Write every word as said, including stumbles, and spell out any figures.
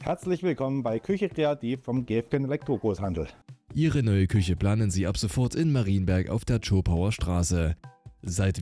Herzlich willkommen bei Küche Kreativ vom Gefgen Elektrogroßhandel. Ihre neue Küche planen Sie ab sofort in Marienberg auf der Zschopauer Straße. Seit